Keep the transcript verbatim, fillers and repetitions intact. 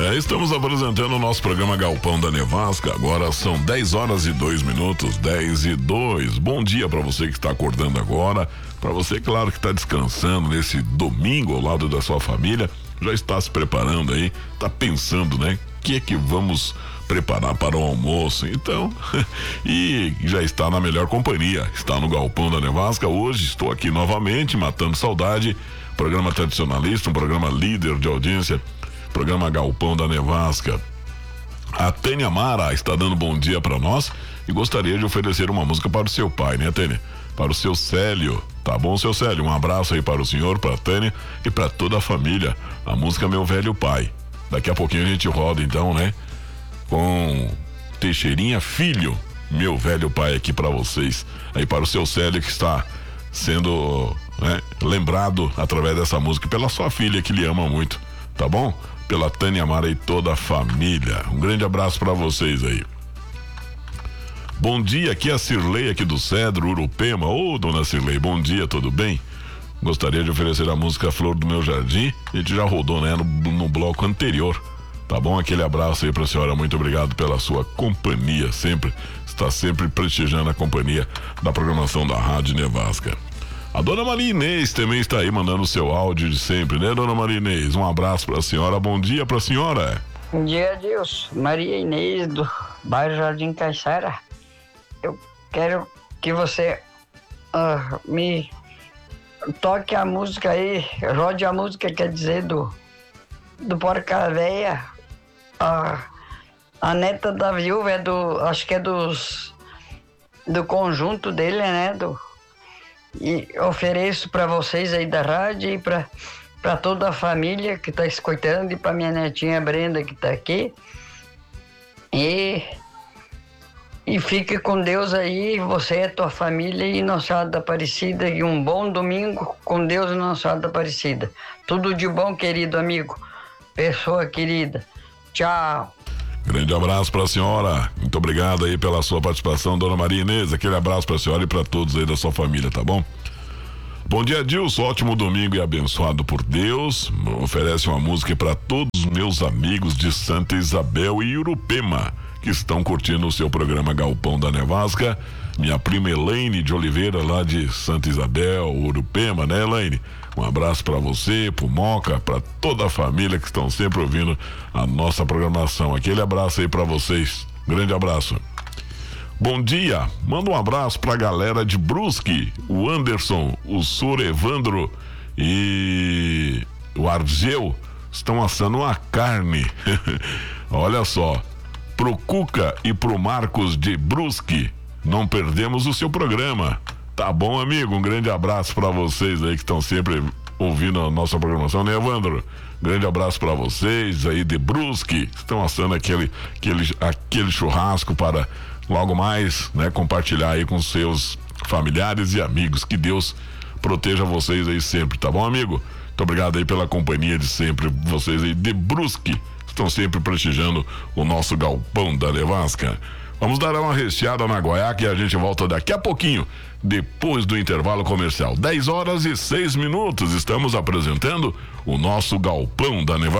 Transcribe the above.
É, estamos apresentando o nosso programa Galpão da Nevasca. Agora são dez horas e dois minutos, dez e dois. Bom dia para você que está acordando agora, para você, claro, que está descansando nesse domingo ao lado da sua família, já está se preparando aí, está pensando, né? O que é que vamos preparar para o almoço? Então, e já está na melhor companhia, está no Galpão da Nevasca. Hoje estou aqui novamente, matando saudade. Programa tradicionalista, um programa líder de audiência, programa Galpão da Nevasca. A Tânia Mara está dando bom dia para nós e gostaria de oferecer uma música para o seu pai, né, Tânia? Para o seu Célio, tá bom, seu Célio? Um abraço aí para o senhor, para a Tânia e para toda a família. A música Meu Velho Pai. Daqui a pouquinho a gente roda então, né? Com Teixeirinha Filho, Meu Velho Pai, aqui para vocês. Aí para o seu Célio, que está sendo, né, lembrado através dessa música pela sua filha, que lhe ama muito, tá bom? Pela Tânia Mara e toda a família. Um grande abraço para vocês aí. Bom dia, aqui é a Cirlei aqui do Cedro, Urupema. Ô, dona Cirlei, bom dia, tudo bem? Gostaria de oferecer a música Flor do Meu Jardim. A gente já rodou, né, no, no bloco anterior. Tá bom? Aquele abraço aí pra senhora, muito obrigado pela sua companhia, sempre, está sempre prestigiando a companhia da programação da Rádio Nevasca. A dona Maria Inês também está aí mandando o seu áudio de sempre, né, dona Maria Inês? Um abraço pra senhora, bom dia pra senhora. Bom dia, Deus. Maria Inês, do bairro Jardim Caiçara. Eu quero que você uh, me toque a música aí, rode a música, quer dizer, do, do Porca Véia. A, a neta da viúva é do, acho que é dos, do conjunto dele, né, do, e ofereço para vocês aí da rádio e para para toda a família que está escutando e para minha netinha Brenda que está aqui. E e fique com Deus aí, você e tua família e Nossa Senhora da Aparecida, e um bom domingo com Deus e Nossa Senhora da Aparecida. Tudo de bom, querido amigo, pessoa querida. Tchau. Grande abraço pra senhora, muito obrigado aí pela sua participação, dona Maria Inês. Aquele abraço pra senhora e pra todos aí da sua família, tá bom? Bom dia, Dilson, ótimo domingo e abençoado por Deus. Oferece uma música para todos os meus amigos de Santa Isabel e Urupema que estão curtindo o seu programa Galpão da Nevasca. Minha prima Elaine de Oliveira, lá de Santa Isabel, Urupema, né, Elaine? Um abraço para você, pro Moca, para toda a família que estão sempre ouvindo a nossa programação. Aquele abraço aí para vocês. Grande abraço. Bom dia, manda um abraço pra galera de Brusque, o Anderson, o Sor Evandro e o Argeu estão assando uma carne. Olha só, pro Cuca e pro Marcos de Brusque, não perdemos o seu programa. Tá bom, amigo? Um grande abraço pra vocês aí que estão sempre ouvindo a nossa programação, né, Evandro? Grande abraço pra vocês aí de Brusque, estão assando aquele, aquele, aquele churrasco para logo mais, né, compartilhar aí com seus familiares e amigos. Que Deus proteja vocês aí sempre, tá bom, amigo? Muito obrigado aí pela companhia de sempre. Vocês aí de Brusque estão sempre prestigiando o nosso Galpão da Nevasca. Vamos dar uma recheada na Goiás e a gente volta daqui a pouquinho, depois do intervalo comercial. dez horas e seis minutos, estamos apresentando o nosso Galpão da Nevasca.